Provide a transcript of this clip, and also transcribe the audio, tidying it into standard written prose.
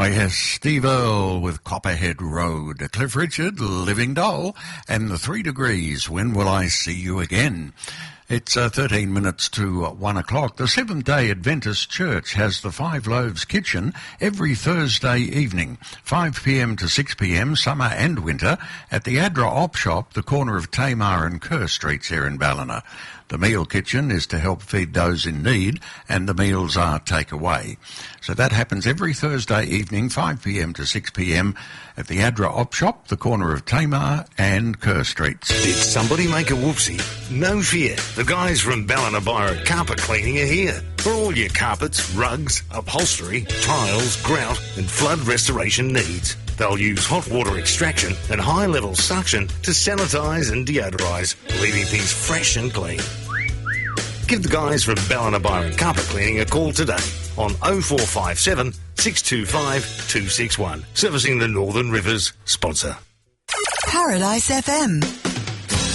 yes, Steve Earle with Copperhead Road, Cliff Richard, Living Doll, and the 3 Degrees, When Will I See You Again? It's 13 minutes to 1 o'clock. The Seventh-day Adventist Church has the Five Loaves Kitchen every Thursday evening, 5 p.m. to 6 p.m, summer and winter, at the Adra Op Shop, the corner of Tamar and Kerr Streets here in Ballina. The meal kitchen is to help feed those in need, and the meals are takeaway. So that happens every Thursday evening, 5 p.m. to 6 p.m, at the Adra Op Shop, the corner of Tamar and Kerr Streets. Did somebody make a whoopsie? No fear. The guys from Ballina Byron Carpet Cleaning are here. For all your carpets, rugs, upholstery, tiles, grout and flood restoration needs. They'll use hot water extraction and high-level suction to sanitise and deodorise, leaving things fresh and clean. Give the guys from Ballina Byron Carpet Cleaning a call today on 0457 625 261. Servicing the Northern Rivers sponsor. Paradise FM.